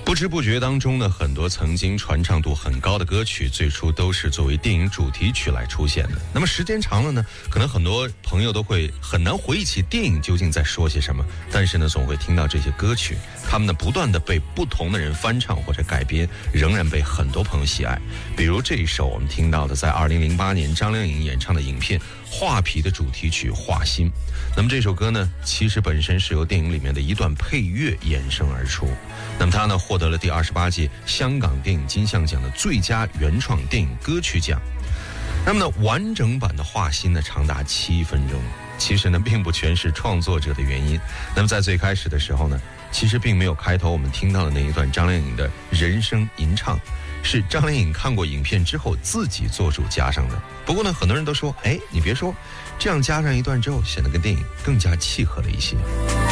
不知不觉当中呢，很多曾经传唱度很高的歌曲，最初都是作为电影主题曲来出现的。那么时间长了呢，可能很多朋友都会很难回忆起电影究竟在说些什么，但是呢，总会听到这些歌曲，他们呢不断的被不同的人翻唱或者改编，仍然被很多朋友喜爱。比如这一首我们听到的，在2008年张靓颖演唱的影片《画皮》的主题曲《画心》。那么这首歌呢，其实本身是由电影里面的一段配乐衍生而出。那么它呢，获得了第28届香港电影金像奖的最佳原创电影歌曲奖。那么呢，完整版的《画心》呢，长达7分钟。其实呢，并不全是创作者的原因。那么在最开始的时候呢，其实并没有开头我们听到的那一段张靓颖的人声吟唱，是张靓颖看过影片之后自己做主加上的。不过呢，很多人都说，你别说，这样加上一段之后，显得跟电影更加契合了一些。